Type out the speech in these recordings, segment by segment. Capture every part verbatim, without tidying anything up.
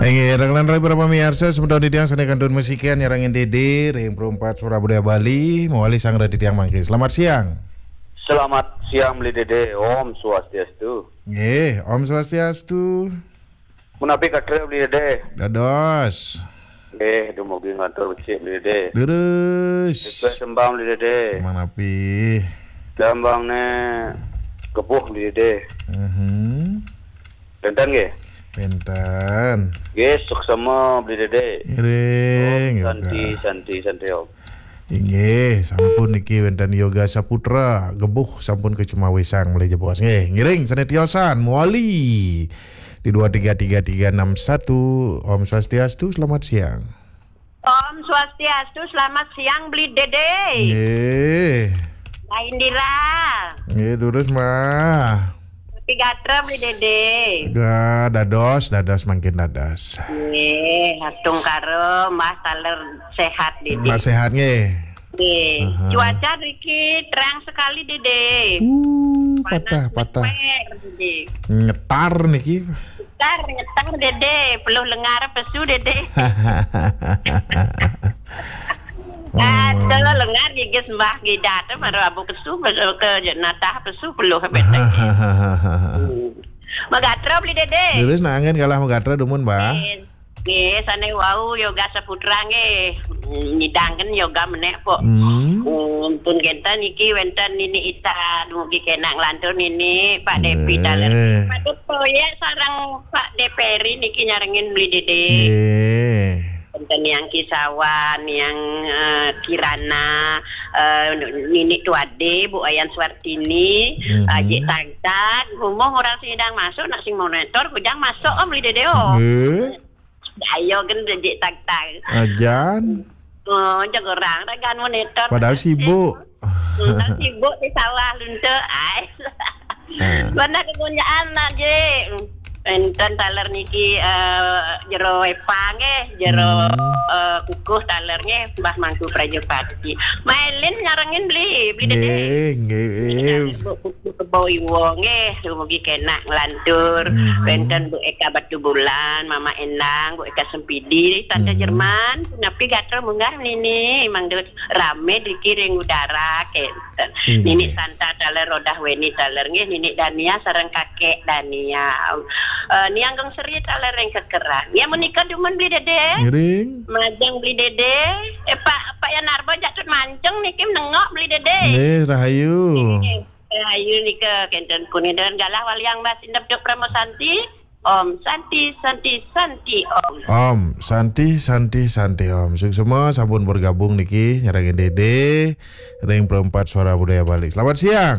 Pengen raglan rai berapa miarsa sementara di tiang sana kantun musikian nyarangin Dede ring perempat suara budaya Bali mewali sang di tiang mangki. Selamat siang. Selamat siang beli Dede. Om Swastiastu. Nggih, Om Swastiastu. Menapi katre beli Dede. Dados. Eh, dumugi ngantor becik beli Dede. Leres. Sesuai sembang beli Dede. Manapi. Dambang ne kepuh beli Dede. Mhm. Benten ge. Benten. Ge sok sama beli Dede. Iring. Om, santi santi santi om. Inggih, sampun niki wonten Yoga Saputra, gebuh sampun ke Cimawisang mulai jebos. Nggih, ngiring sanetiosan muali di dua tiga tiga tiga enam satu. Om Swastiastu, selamat siang. Om Swastiastu, selamat siang beli Dede. Nggih. Lain dira. Nggih, terus mah. Tapi gatra beli Dede. Ga dados, dados makin dados. Nih, hatung karo Mas Taler sehat Dede. Mas sehat nggih. Nih, Aha. cuaca Riki terang sekali Dede. Uh, Panas patah-patah. meper, Dede. Ngetar niki. Ngetar, ngetar Dede, peluh lengar pesu Dede. Ada lengar gigis mbah gidat maru abu kesu baru ke jenatah pesu peluh beteng. Magatra beli Dede. Terus nangen kalah megatra dumun, Mbah. Nggih, sane wau Yoga Saputra nggih. Nyidangkeun yoga menek po. Hmm. Um, pun genten iki wenten Nini Ita dumugi kena nglantur Nini Pak Depi Eh. daler. Pada proyek sarang Pak Deperi niki nyarengin beli Dede. Nggih. Enten yang Kisawan, yang uh, Kirana, uh, Nini Tuade, Bu Ayan Swartini, Mhm. Ajik Tagtag, ngomong orang sidang masuk, nak sing monitor, kujang masuk om beli Dede om. Nggih. Ayo kan Ajik Tagtag. Ajan. Oh, jago orang, ragan monitor. Padahal sibuk. Padahal sibuk di sawah lunte, ay. Ah. Mana kegunjaan nak je. Enten taler niki uh, jero epang nggih, jero Hmm. uh, kukuh taler nggih Mbah Mangku Prajopati. Mailin nyarengin beli, beli Dede. Nggih, nggih. Bu Bau Iwo nggih, mugi kena nglantur. Mhm. Wenten Bu Eka Batu Bulan, Mama Endang, Bu Eka Sempidi, Tante Mhm. Jerman, napi gatra munggah nini, emang de rame dikiring udara kenten. Mhm. Nini Santa taler rodah weni taler nggih, Nini Dania sareng kakek Dania. Uh, nianggang seri taler yang kekeran. Ya menikah dumun beli Dede. Ngiring. Majang beli Dede. Eh Pak, Pak ya narbo jatut mancung niki nengok beli Dede. Nggih, rahayu. Eh, ayu nika kenten kuning dengan galah wal yang mbak sindap jok Pramo Santi. Om Santi Santi Santi Om. Om, Santi, Santi, Santi Om. Suk semua sampun bergabung niki nyarangin Dede ring perempat suara budaya Bali. Selamat siang.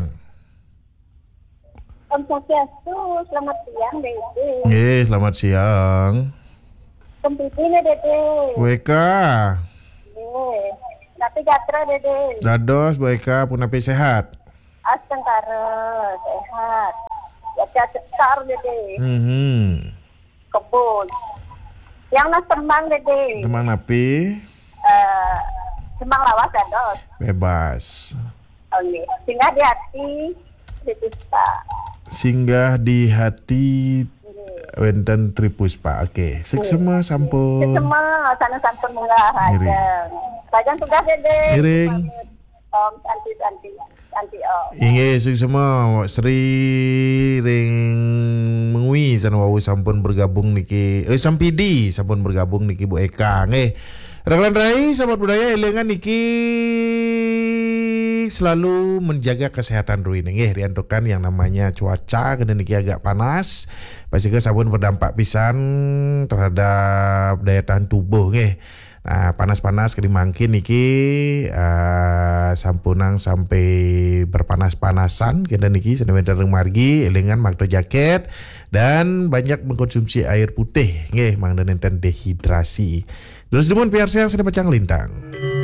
Om Swastiastu, selamat siang Dede. Nggih, selamat siang. Kempitine Dede. Bu Eka. Nggih. Tapi gatra Dede. Dados Bu Eka pun api sehat. Astengkara sehat. Ya cetar Dede. Mhm. Kebun. Yang nas tembang Dede. Teman api Eh, Sembang lawas dados. bebas. Oh nggih. Singgah di hati Tripuspa. Singgah di hati wenten Tripuspa. Oke, sik semua sampun. Semua sana sampun munggah Ngiring. rajang. Rajang tugas Dede. Ngiring. Om Santi Santi Santi Om. Inge sik semua Sri ring mengui sana wau sampun bergabung niki. Eh Sampidi sampun bergabung niki Bu Eka. Nggih. Raglan rai sahabat budaya elengan niki selalu menjaga kesehatan ruin nggih riantukan yang namanya cuaca kena niki agak panas pasti ke sabun berdampak pisan terhadap daya tahan tubuh nggih. Nah, panas-panas kedimangkin niki uh, sampunang sampai berpanas-panasan kena niki senajan margi elengan makdo jaket dan banyak mengkonsumsi air putih nggih mangda nenten dehidrasi. Terus demun P R C yang sedang pecang lintang.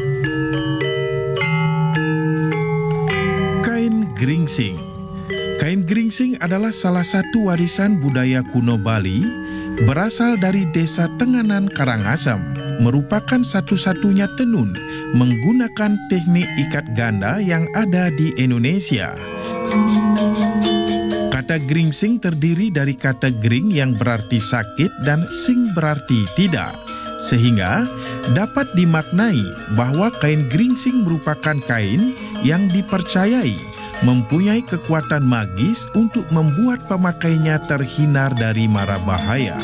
Kain geringsing. Kain geringsing adalah salah satu warisan budaya kuno Bali, berasal dari desa Tenganan Karangasem, merupakan satu-satunya tenun menggunakan teknik ikat ganda yang ada di Indonesia. Kata geringsing terdiri dari kata gering yang berarti sakit dan sing berarti tidak. Sehingga dapat dimaknai bahwa kain geringsing merupakan kain yang dipercayai mempunyai kekuatan magis untuk membuat pemakainya terhindar dari mara bahaya.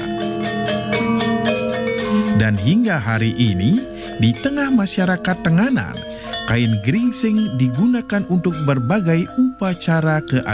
Dan hingga hari ini, di tengah masyarakat Tenganan, kain geringsing digunakan untuk berbagai upacara keagamaan.